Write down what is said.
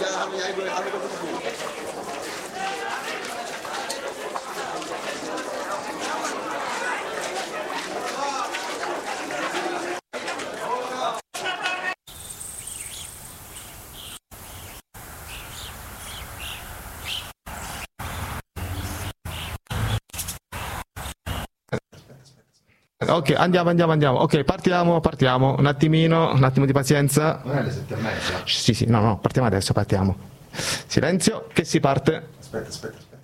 Ok, andiamo. Ok, partiamo. Un attimo di pazienza. Non è le 7:30? Sì, no, partiamo adesso, partiamo. Silenzio, che si parte. Aspetta.